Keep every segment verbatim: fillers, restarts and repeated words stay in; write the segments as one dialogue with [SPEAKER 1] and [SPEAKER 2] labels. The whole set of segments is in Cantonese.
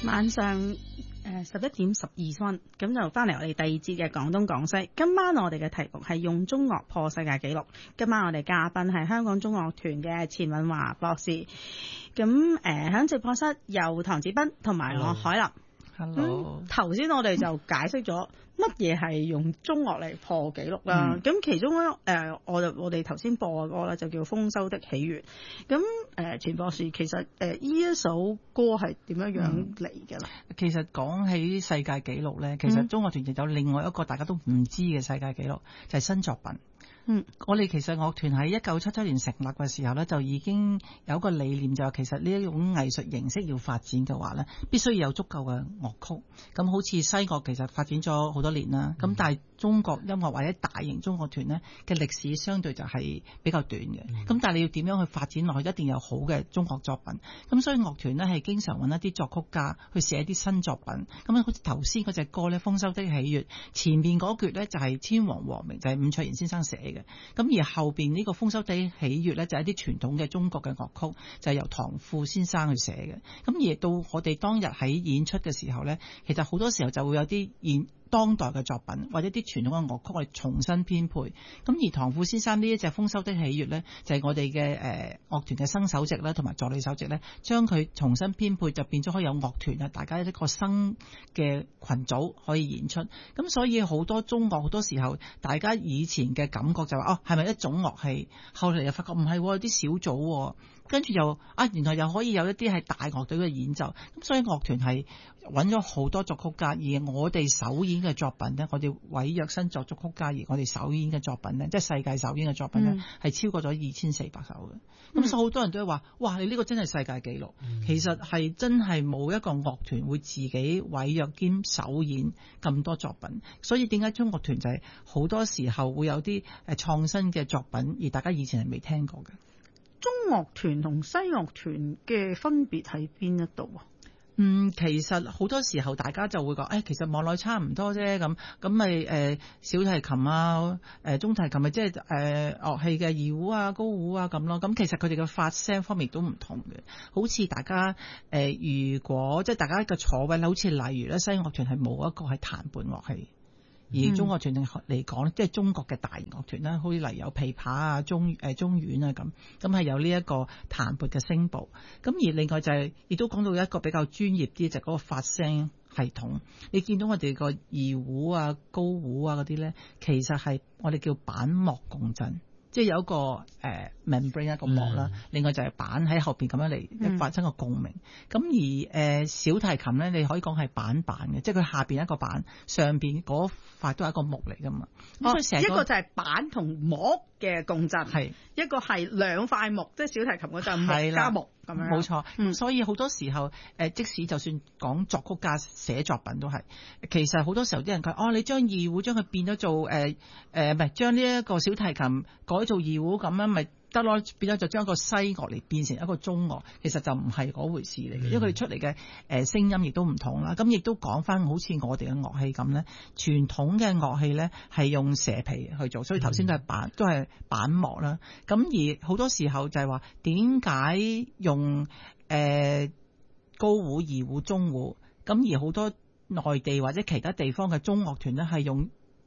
[SPEAKER 1] 晚上誒十一點十二分，咁就翻嚟我哋第二節嘅廣東廣西。今晚我哋嘅題目係用中樂破世界紀錄。今晚我哋嘉賓係香港中樂團嘅錢允華博士。咁誒喺直播室由唐子斌同埋我海林。
[SPEAKER 2] Hello，
[SPEAKER 1] 頭先、嗯、我哋就解釋咗乜嘢係用中樂嚟破紀錄啦。咁、嗯、其中咧誒、呃，我就我哋頭先播嘅歌咧就叫《豐收的喜悅》。咁誒，錢博士其實誒呢、呃、一首歌係點樣樣嚟嘅啦？
[SPEAKER 2] 其實講起世界紀錄咧，其實中樂團亦有另外一個大家都唔知嘅世界紀錄，就係、是、新作品。嗯，我哋其實樂團喺一九七七年成立嘅時候咧，就已經有一個理念，就係其實呢一種藝術形式要發展嘅話咧，必須要有足夠嘅樂曲。咁好似西樂其實發展咗好多年啦，咁、嗯、但係中國音樂或者大型中樂團咧嘅歷史相對就係比較短嘅。咁、嗯、但係你要點樣去發展落去，一定有好嘅中樂作品。咁所以樂團咧係經常揾一啲作曲家去寫一啲新作品。咁好似頭先嗰隻歌咧《豐收的喜悅》，前面嗰橛咧就係天王和鳴，就係伍卓賢先生寫嘅。咁而後邊呢個豐收的喜悅咧，就係一啲傳統嘅中國嘅樂曲，就係由唐富先生去寫嘅。咁而到我哋當日喺演出嘅時候咧，其實好多時候就會有啲現當代嘅作品或者啲傳統嘅樂曲，我哋重新編配。咁而唐富先生呢一隻豐收的喜悅咧，就係我哋嘅誒樂團嘅生首席啦，同埋助理首席咧，將佢重新編配，就變咗可以有樂團啊，大家一個新嘅群組可以演出。咁所以好多中樂好多時候，大家以前嘅感覺就話哦，係咪一種樂器？後嚟又發覺唔係，有啲小組，跟住又啊，原來又可以有一啲係大樂隊嘅演奏。咁所以樂團係揾咗好多作曲家，而我哋首演嘅作品呢，我哋委約新作作曲家，而我哋首演嘅作品呢，即係世界首演嘅作品呢，係、嗯、超過咗二千四百首嘅。咁、嗯、所以好多人都話：哇！你呢個真係世界紀錄。嗯、其實係真係冇一個樂團會自己委約兼首演咁多作品。所以點解中樂團就係好多時候會有啲誒創新嘅作品，而大家以前係未聽過嘅。
[SPEAKER 1] 中樂團同西樂團嘅分別喺邊一度啊？
[SPEAKER 2] 嗯，其實好多時候大家就會講，誒、哎，其實望落差唔多啫，咁咁咪誒小提琴啊，誒、呃、中提琴咪即係誒樂器嘅二胡啊、高胡啊咁咯。咁其實佢哋嘅發聲方面都唔同嘅。好似大家誒、呃，如果即係大家嘅坐位，好似例如咧，西樂團係冇一個係彈伴樂器。而中樂團嚟講咧，即係中國嘅大型樂團啦，好似例如有琵琶啊、中誒中阮啊咁，咁係有呢一個彈撥嘅聲部。咁而另外就係、是、亦都講到一個比較專業啲，就係、是、嗰個發聲系統。你見到我哋個二胡啊、高胡啊嗰啲咧，其實係我哋叫板膜共振。即係有一個誒、呃、membrane 一個膜啦，嗯、另外就係板喺後邊咁樣嚟發生個共鳴。咁、嗯、而誒、呃、小提琴咧，你可以講係板板嘅，即係佢下邊一個板，上邊嗰塊都係一個木嚟㗎嘛。
[SPEAKER 1] 哦，一個就係板同膜嘅共振，係一個係兩塊木，即係小提琴嗰陣木加木咁樣。冇錯，
[SPEAKER 2] 嗯、所以好多時候誒、呃，即使就算講作曲家寫作品都係，其實好多時候啲人佢哦，你將二胡將佢變咗做誒誒，唔係將呢一個小提琴改做二胡咁樣咪得咯，變咗就將個西樂嚟變成一個中樂，其實就唔係嗰回事嚟嘅，因為佢哋出嚟嘅誒聲音亦都唔同啦。咁亦都講翻好似我哋嘅樂器咁咧，傳統嘅樂器咧係用蛇皮去做，所以頭先都係板都係板膜啦。咁而好多時候就係話點解用誒、呃、高胡、二胡、中胡，咁而好多內地或者其他地方嘅中樂團咧係用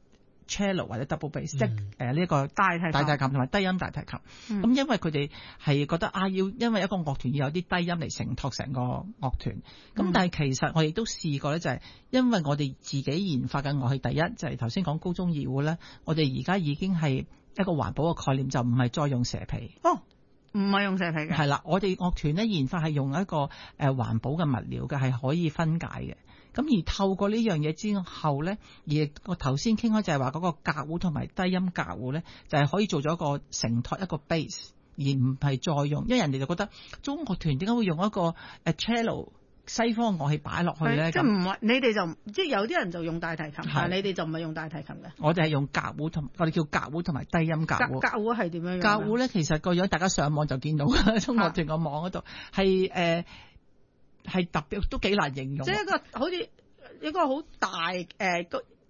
[SPEAKER 2] cello 或者 double bass，、嗯、即係誒呢一個大提大提琴同埋低音大提琴。咁、嗯、因為佢哋係覺得啊，要因為一個樂團要有啲低音嚟承托成個樂團。咁、嗯、但係其實我亦都試過咧，就係因為我哋自己研發嘅樂器，第一就係頭先講高中二胡咧，我哋而家已經係一個環保嘅概念，就唔係再用蛇皮。
[SPEAKER 1] 哦，唔係用蛇皮嘅。係
[SPEAKER 2] 啦，我哋樂團咧研發係用一個誒環保嘅物料嘅，係可以分解嘅。咁而透過呢樣嘢之後咧，而我頭先傾開就係話嗰個夾胡同埋低音夾胡咧，就係可以做咗一個承托一個 base， 而唔係再用，因為人哋就覺得中樂團點解會用一個誒 cello 西方樂器擺落去咧？
[SPEAKER 1] 即係唔係你哋就即係有啲人就用大提琴，但係你哋就唔係用大提琴嘅。
[SPEAKER 2] 我哋係用夾胡同我哋叫夾胡同埋低音夾胡。
[SPEAKER 1] 夾胡係點樣樣？
[SPEAKER 2] 夾胡咧，其實個樣大家上網就見到啦，中樂團個網嗰度係誒係特別都幾難形容。
[SPEAKER 1] 即係一個好似一個好大誒個。呃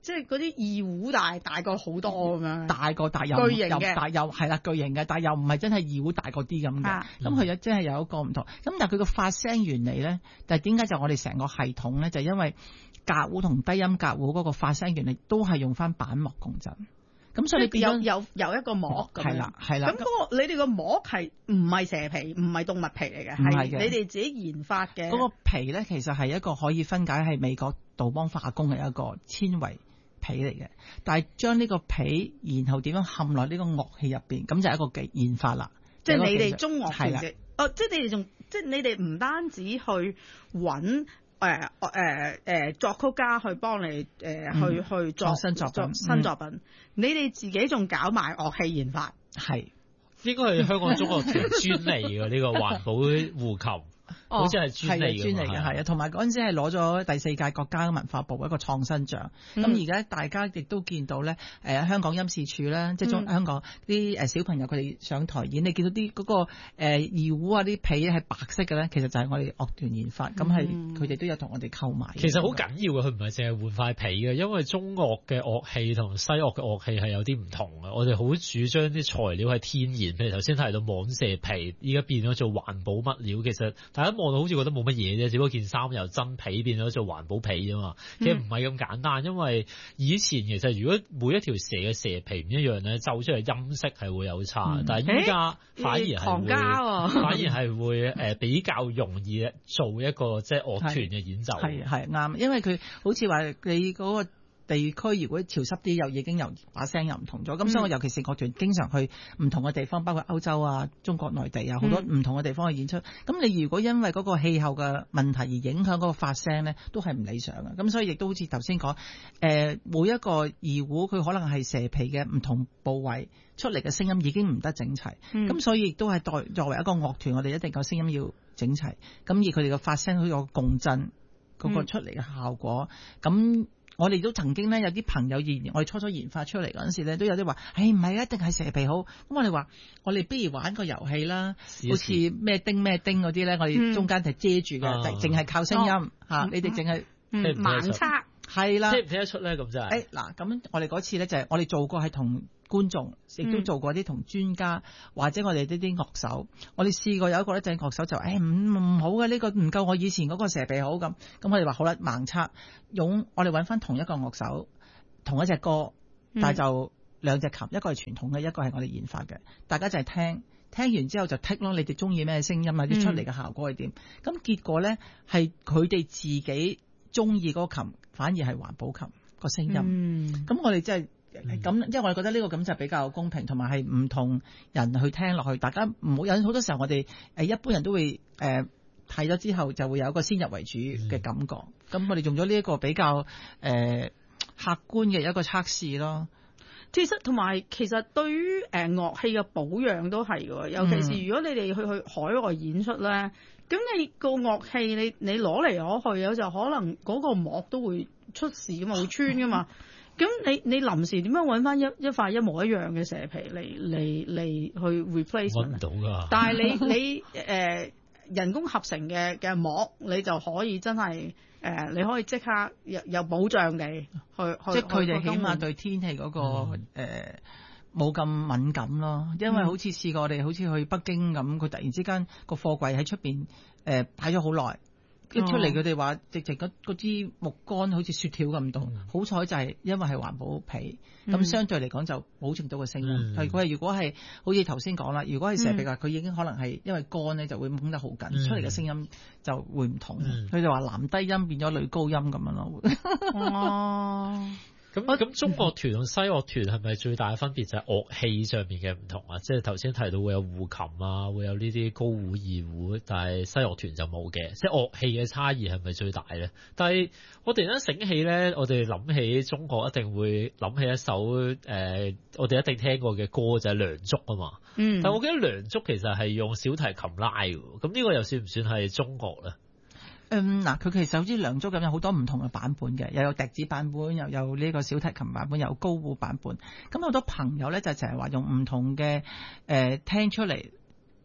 [SPEAKER 1] 即係嗰啲二胡大大過好多咁樣，
[SPEAKER 2] 大個大又
[SPEAKER 1] 巨型嘅，
[SPEAKER 2] 大又係啦巨型嘅，但係又唔係真係二胡大過啲咁嘅。咁佢又真係有一個唔同。咁但係佢個發聲原理咧，但係點解就我哋成個系統咧，就因為革胡同低音革胡嗰個發聲原理都係用翻板膜共振。咁所以你變咗
[SPEAKER 1] 有有有一個膜咁樣，
[SPEAKER 2] 係啦係啦。
[SPEAKER 1] 咁嗰個你哋個膜係唔係蛇皮，唔係動物皮嚟嘅，係你哋自己研發嘅。
[SPEAKER 2] 嗰個皮咧其實係一個可以分解係美國杜邦化工嘅一個纖維皮嚟嘅，但係將呢個皮然後點樣嵌落呢個樂器入邊，咁就係一個技研發啦。
[SPEAKER 1] 即係你哋中樂團嘅，
[SPEAKER 2] 係啦，
[SPEAKER 1] 哦，即係你哋仲即係你哋唔單止去揾。誒誒誒作曲家去幫你誒、呃嗯、去去作
[SPEAKER 2] 新作品，
[SPEAKER 1] 新作品，嗯、你哋自己仲搞埋樂器研發，
[SPEAKER 2] 係
[SPEAKER 3] 應該係香港中樂團專利嘅呢個環保胡琴。
[SPEAKER 2] 哦、
[SPEAKER 3] 好似係專利嘅，
[SPEAKER 2] 專利嘅係啊，同埋嗰陣時係攞咗第四屆國家文化部一個創新獎。咁而家大家亦都見到咧，誒、呃、香港音視處咧，即係中、嗯、香港啲誒小朋友佢哋上台演，你見到啲嗰、那個誒、呃、二胡啊啲皮係白色嘅咧，其實就係我哋樂團研發，咁係佢哋都有同我哋購買。
[SPEAKER 3] 其實好緊要嘅，佢唔係淨係換塊皮嘅，因為中樂嘅樂器同西樂嘅樂器係有啲唔同嘅。我哋好主張啲材料係天然，譬如頭先提到蟒蛇皮，依家變咗做環保物料，其實大家望到好似覺得冇乜嘢啫，只不過件衫由真皮變咗做環保皮啫嘛。其實唔係咁簡單，因為以前其實如果每一條蛇嘅蛇皮唔一樣咧，奏出嚟音色係會有差，嗯、但係依家反而係會，欸、反而係會誒比較容易做一個即係樂團嘅演奏。
[SPEAKER 2] 係係啱，因為佢好似話你嗰個地區如果潮濕啲，又已經由把聲又唔同咗。咁、嗯、所以我尤其是樂團經常去唔同嘅地方，包括歐洲啊、中國內地啊，好多唔同嘅地方去演出。咁、嗯、你如果因為嗰個氣候嘅問題而影響嗰個發聲咧，都係唔理想嘅。咁所以亦都好似頭先講，誒、呃、每一個二胡佢可能係蛇皮嘅唔同部位出嚟嘅聲音已經唔得整齊。咁、嗯、所以亦都係代作為一個樂團，我哋一定個聲音要整齊。咁而佢哋嘅發聲佢個共振嗰、嗰個出嚟嘅效果，咁、嗯。我哋都曾經咧有啲朋友研，我哋初初研發出嚟嗰陣時咧，都有啲話，誒唔係一定係蛇皮好。咁我哋話，我哋不如玩個遊戲啦，試試好似咩叮咩叮嗰啲咧，我哋中間就遮住嘅，淨、嗯、係靠聲音嚇、哦啊，你哋淨係
[SPEAKER 1] 盲測
[SPEAKER 2] 係啦，
[SPEAKER 3] 聽唔聽得出咧？咁真係。誒
[SPEAKER 2] 嗱，咁我哋嗰次咧就係我哋做過係同觀眾，亦都做過啲同專家、嗯、或者我哋呢啲樂手，我哋試過有一個咧就係樂手就誒唔唔好嘅，呢、呢個唔夠我以前嗰個蛇皮好咁，咁我哋話好啦，盲測用我哋揾翻同一個樂手同一隻歌，但係就兩隻琴，一個係傳統嘅，一個係我哋研發嘅，大家就係聽聽完之後就剔咯，你哋中意咩聲音啊？啲出嚟嘅效果係點？咁、嗯、結果咧係佢哋自己中意嗰個琴，反而係環保琴個聲音。咁、嗯、我哋真係。咁，因為我哋覺得呢個咁就比較公平，同埋係唔同人去聽落去，大家唔好有好多時候我哋誒一般人都會誒睇咗之後就會有一個先入為主嘅感覺。咁、嗯、我哋用咗呢一個比較誒、呃、客觀嘅一個測試咯。
[SPEAKER 1] 其實同埋其實對於誒樂器嘅保養都係嘅，尤其是如果你哋去去海外演出咧，咁、嗯、你個樂器你你攞嚟攞去有就可能嗰個膜都會出事噶嘛，會穿噶嘛。咁你你臨時點樣揾翻一一塊一模一樣嘅蛇皮嚟嚟嚟去 replace？
[SPEAKER 3] 揾唔到㗎。但
[SPEAKER 1] 係你你誒、呃、人工合成嘅嘅膜，你就可以真係誒、呃，你可以即刻有有保障地去去。即係
[SPEAKER 2] 佢哋起碼對天氣嗰、那個誒冇咁敏感咯，因為好似試過我哋好似去北京咁，佢突然之間個貨櫃喺出邊誒擺咗好耐。一出嚟佢哋話直直嗰支木杆好似雪條咁凍，嗯、好彩就係因為係環保皮，咁、嗯、相對嚟講就保證到個聲音。係佢係如果係好似頭先講啦，如果係蛇皮嘅，佢、嗯、已經可能係因為杆咧就會掹得好緊，嗯、出嚟嘅聲音就會唔同。佢、嗯、就話男低音變咗女高音咁樣咯。哦。
[SPEAKER 3] 咁咁中樂團同西樂團係咪最大嘅分別就係樂器上面嘅唔同啊？即係頭先提到會有胡琴啊，會有呢啲高胡、二胡，但係西樂團就冇嘅。即係樂器嘅差異係咪最大咧？但係我突然間醒起咧，我哋諗起中國一定會諗起一首誒、呃，我哋一定聽過嘅歌就係《梁祝》啊嘛。嗯。但係我記得《梁祝》其實係用小提琴拉嘅，咁呢個又算唔算係中樂咧？
[SPEAKER 2] 嗯，嗱，佢其實好似梁祝咁有好多唔同嘅版本嘅，又有笛子版本，又有呢個小提琴版本，又有高胡版本。咁好多朋友咧就成日話用唔同嘅誒、呃、聽出嚟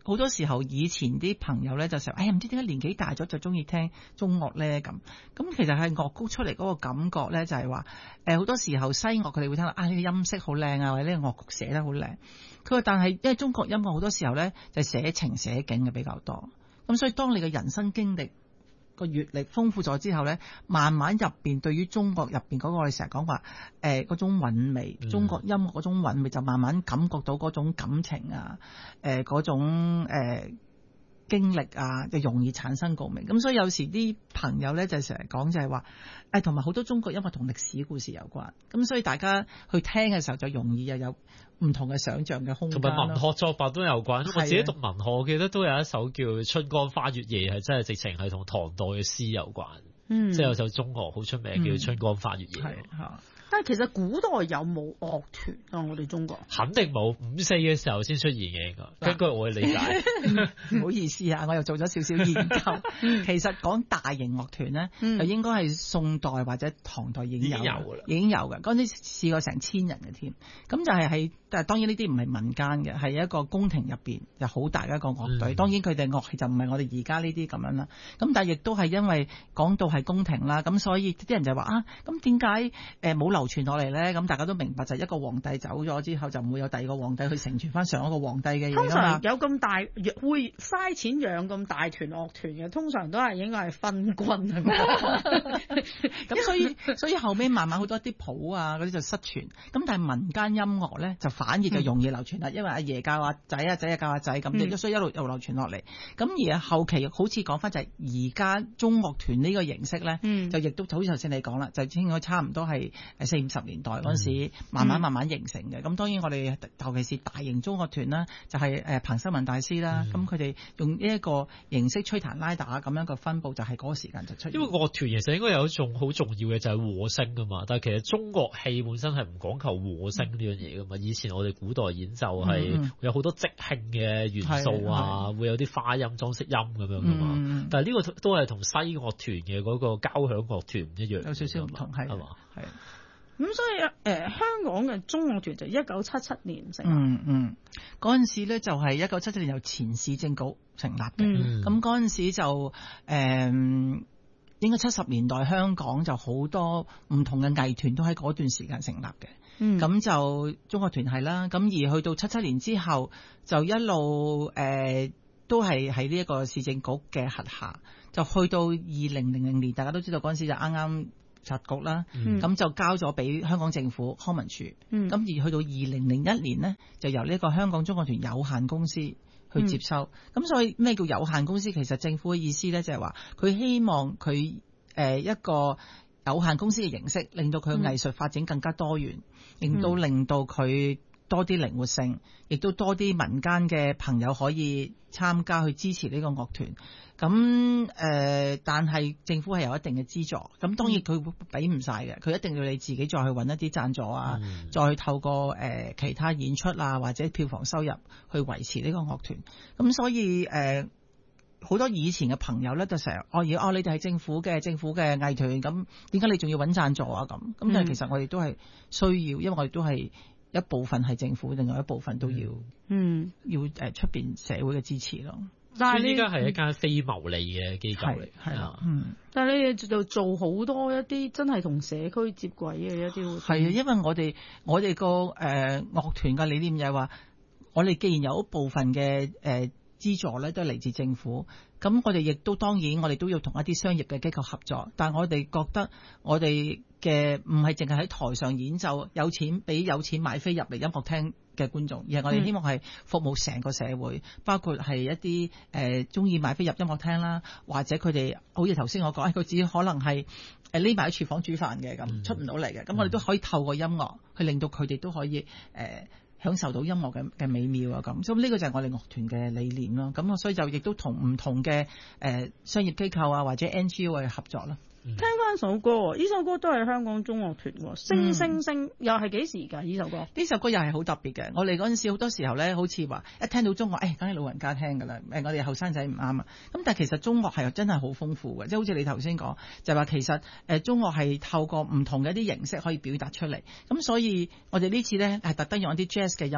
[SPEAKER 2] 好多時候以前啲朋友咧就成日，哎呀唔知點解年紀大咗就中意聽中樂咧咁。咁其實係樂曲出嚟嗰個感覺咧，就係話誒好多時候西樂佢哋會聽到啊呢個音色好靚啊，或者呢個樂曲寫得好靚。佢話但係因為中國音樂好多時候咧就寫情寫景嘅比較多。咁所以當你嘅人生經歷個閱歷豐富咗之後咧，慢慢入邊對於中國入邊嗰個我哋成日講話誒嗰種韻味，嗯、中國音樂嗰種韻味就慢慢感覺到嗰種感情啊，誒、呃、嗰種誒、呃、經歷啊，就容易產生共鳴。咁所以有時啲朋友咧就成日講就係話誒，同埋好多中國音樂同歷史故事有關。咁所以大家去聽嘅時候就容易又有唔同嘅想像嘅空間，
[SPEAKER 3] 同埋文學作品都有關。我自己讀文學，我記得都有一首叫《春江花月夜》，係真係直情係同唐代嘅詩有關。嗯，即係有首中樂好出名，嗯、叫《春江花月夜》。
[SPEAKER 1] 但係其實古代有冇樂團啊？我哋中國
[SPEAKER 3] 肯定冇，五四嘅時候先出現嘅應該。根據我嘅理解，
[SPEAKER 2] 唔好意思啊，我又做咗少少研究。其實講大型樂團咧，嗯、就應該係宋代或者唐代已經有，已經有㗎啦，已經有嘅。嗰陣時試過成千人嘅添。咁就係喺，但係當然呢啲唔係民間嘅，係一個宮廷入邊就好大嘅一個樂隊。嗯、當然佢哋樂器就唔係我哋而家呢啲咁樣啦。咁但係亦都係因為講到係宮廷啦，咁所以啲人就話啊，咁點解誒冇流傳落嚟咧？咁大家都明白就係一個皇帝走咗之後，就唔會有第二個皇帝去承傳翻上一個皇帝嘅嘢。
[SPEAKER 1] 通常有咁大會嘥錢養咁大團樂團嘅，通常都係應該係分軍啊。
[SPEAKER 2] 咁所以所以後尾慢慢好多啲譜啊嗰啲就失傳。咁但係民間音樂咧就反而就容易流傳啦，嗯、因為阿爺教阿仔，阿仔又教阿仔咁，亦都、嗯、所以一路又流傳落嚟。咁而後期好似講翻就係而家中樂團呢個形式咧，嗯、就亦都好似頭先你講啦，就應該差唔多係誒四五十年代嗰陣時慢慢慢慢形成嘅。咁、嗯、當然我哋尤其是大型中樂團啦，就係誒彭秀文大師啦，咁佢哋用呢一個形式吹彈拉打咁樣嘅分佈，就係嗰個時間就出現。
[SPEAKER 3] 因為樂團其實應該有一種好重要嘅就係和聲噶嘛，但係其實中樂器本身係唔講求和聲呢樣嘢噶嘛。以前我哋古代演奏係會有好多即興嘅元素啊，嗯、會有啲花音、裝飾音咁樣噶嘛。嗯、但係呢個都係同西樂團嘅嗰個交響樂團唔一樣，
[SPEAKER 2] 有少少唔同係嘛？係。
[SPEAKER 1] 咁所以誒、呃，香港嘅中樂團就一九七七年成立。
[SPEAKER 2] 嗯嗯，嗰陣時咧就係一九七七年由前市政局成立嘅。咁嗰陣時就誒、呃，應該七十年代香港就好多唔同嘅藝團都喺嗰段時間成立嘅。咁、嗯、就中樂團係啦。咁而去到七七年之後，就一路誒、呃、都係喺呢一個市政局嘅轄下。就去到二零零零年，大家都知道嗰陣時就啱啱拆局啦，咁、嗯、就交咗俾香港政府康文署，咁、嗯、而去到二零零一年呢，就由呢個香港中樂團有限公司去接收。咁、嗯、所以咩叫有限公司？其實政府嘅意思呢，就係話佢希望佢誒、呃、一個有限公司嘅形式，令到佢嘅藝術發展更加多元，令到令到佢多啲靈活性，亦都多啲民間嘅朋友可以參加去支持呢個樂團。咁誒、呃，但係政府係有一定嘅資助，咁當然佢俾唔晒嘅，佢一定要你自己再去揾一啲贊助啊，嗯、再去透過誒、呃、其他演出啊或者票房收入去維持呢個樂團。咁所以誒，好、呃、多以前嘅朋友咧就成日哦，而哦你哋係政府嘅政府嘅藝團，咁點解你仲要揾贊助啊？咁咁但係其實我哋都係需要，因為我哋都係一部分係政府，另外一部分都要嗯要誒出邊社會嘅支持咯。
[SPEAKER 3] 但係依家係一間非牟利嘅機構嚟，係啦，
[SPEAKER 1] 嗯。但係你哋就做好多一啲真係同社區接軌嘅一啲，
[SPEAKER 2] 係啊，因為我哋我哋個誒樂團嘅理念就係話，我哋既然有一部分嘅誒資助咧，都係嚟自政府，咁我哋亦都當然我哋都要同一啲商業嘅機構合作，但係我哋覺得我哋嘅唔係淨係喺台上演奏，有錢俾有錢買飛入嚟音樂廳嘅觀眾，而係我哋希望係服務成個社會，嗯、包括係一啲誒中意買飛入音樂廳啦，或者佢哋好似頭先我講，佢只可能係誒匿埋喺廚房煮飯嘅咁，嗯、出唔到嚟嘅，咁我哋都可以透過音樂去令到佢哋都可以誒、呃、享受到音樂嘅嘅美妙啊咁，所以呢個就係我哋樂團嘅理念咯。咁我所以就亦都同唔同嘅誒、呃、商業機構啊或者 N G O 去合作啦。
[SPEAKER 1] 聽翻首歌，呢首歌都係香港中樂團喎，星星星、嗯、又係幾時㗎？呢首歌
[SPEAKER 2] 呢首歌又係好特別嘅。我哋嗰陣時好多時候咧，好似話一聽到中樂，誒梗係老人家聽㗎啦。誒我哋後生仔唔啱啊。咁但係其實中樂係真係好豐富嘅，即係好似你頭先講，就係話其實誒中樂係透過唔同嘅一啲形式可以表達出嚟。咁所以我哋呢次咧係特登用一啲 jazz 嘅音樂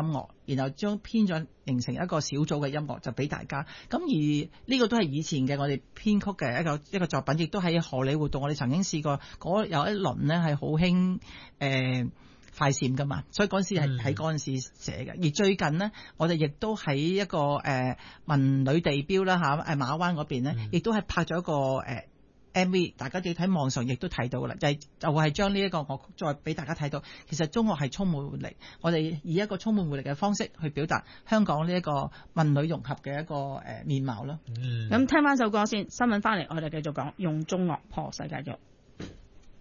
[SPEAKER 2] 然後將編咗形成一個小組嘅音樂就俾大家。咁而呢個都係以前嘅我哋編曲嘅一個一個作品，亦都喺荷里活度我哋曾經試過嗰有一輪呢係好興誒快閃噶嘛，所以嗰陣時係喺嗰陣時寫嘅。而最近呢，我哋亦都喺一個誒、呃、文旅地標啦嚇誒馬灣嗰邊呢，亦都係拍咗一個誒。呃 M V， 大家哋喺網上亦都睇到噶啦，就係、是、就係將呢一個樂曲再俾大家睇到，其實中樂係充滿活力，我哋以一個充滿活力嘅方式去表達香港呢一個文旅融合嘅一個誒面貌咯。
[SPEAKER 1] 嗯，咁聽翻首歌先，新聞翻嚟，我哋繼續講用中樂破世界紀錄。